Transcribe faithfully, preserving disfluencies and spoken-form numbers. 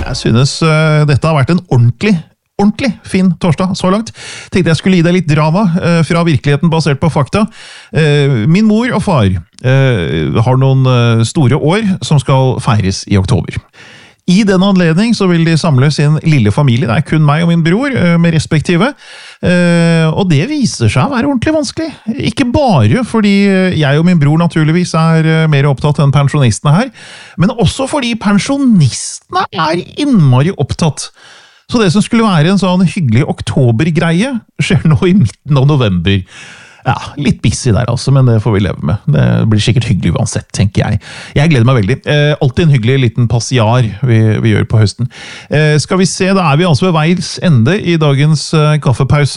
Jeg synes uh, dette har vært en ordentlig, ordentlig fin torsdag så langt. Tenkte jeg skulle gi deg litt drama uh, fra virkeligheten basert på fakta. Uh, min mor og far uh, har noen uh, store år som skal feires i oktober. I den anledning så vil de samle sin lille familie, det er kun meg og min bror, med respektive, og det viser seg å være ordentlig vanskelig. Ikke bare fordi jeg og min bror naturligvis er mer opptatt enn pensjonistene her, men også fordi pensjonistene er innmari opptatt. Så det som skulle være en sånn hyggelig oktobergreie skjer nå i midten av november. Ja, litt busy der altså, men det får vi leve med. Det blir sikkert hyggelig uansett, tenker jeg. Jeg gleder meg veldig. Eh, alltid en hyggelig liten passiar vi, vi gjør på høsten. Eh, skal vi se, da er vi altså ved veis ende i dagens eh, kaffepause.